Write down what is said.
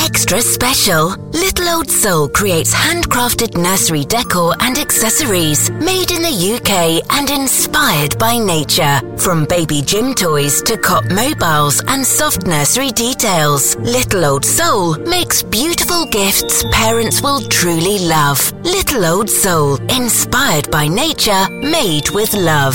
extra special. Little Old Soul creates handcrafted nursery decor and accessories made in the UK and inspired by nature. From baby gym toys to cot mobiles and soft nursery details, Little Old Soul makes beautiful gifts parents will truly love. Little Old Soul, inspired by nature, made with love.